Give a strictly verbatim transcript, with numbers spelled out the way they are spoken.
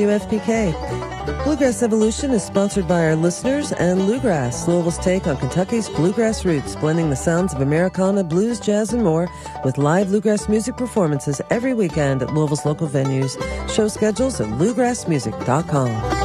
W F P K. Bluegrass Evolution is sponsored by our listeners and Bluegrass, Louisville's take on Kentucky's bluegrass roots, blending the sounds of Americana, blues, jazz, and more with live bluegrass music performances every weekend at Louisville's local venues. Show schedules at bluegrass music dot com.